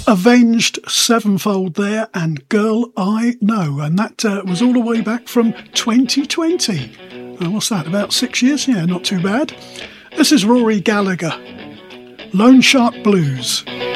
Avenged Sevenfold there, and Girl I Know, and that was all the way back from 2020. What's that, about 6 years? Yeah, not too bad. This is Rory Gallagher, Loan Shark Blues.